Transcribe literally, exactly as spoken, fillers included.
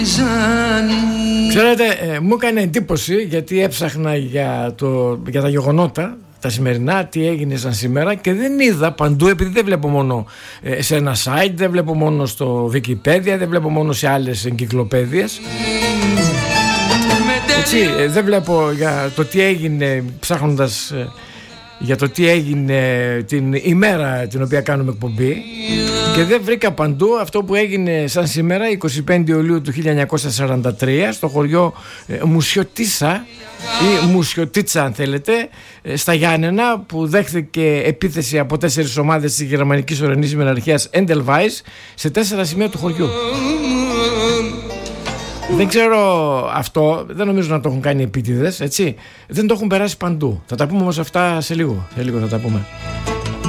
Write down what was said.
Ξέρετε, ε, μου έκανε εντύπωση γιατί έψαχνα για, το, για τα γεγονότα τα σημερινά, τι έγινε σαν σήμερα, και δεν είδα παντού, επειδή δεν βλέπω μόνο ε, σε ένα site, δεν βλέπω μόνο στο Wikipedia, δεν βλέπω μόνο σε άλλες εγκυκλοπαίδειες. Έτσι, ε, δεν βλέπω για το τι έγινε, ψάχνοντας ε, για το τι έγινε την ημέρα την οποία κάνουμε εκπομπή, και δεν βρήκα παντού αυτό που έγινε σαν σήμερα εικοστή πέμπτη Ιουλίου του χίλια εννιακόσια σαράντα τρία στο χωριό ε, Μουσιωτίσα ή Μουσιωτίτσα αν θέλετε, ε, στα Γιάννενα, που δέχθηκε επίθεση από τέσσερις ομάδες της γερμανικής ορεινής μεραρχίας Edelweiss σε τέσσερα σημεία του χωριού. Δεν ξέρω αυτό, δεν νομίζω να το έχουν κάνει επίτηδες, έτσι. Δεν το έχουν περάσει παντού. Θα τα πούμε όμως αυτά σε λίγο. Σε λίγο θα τα πούμε.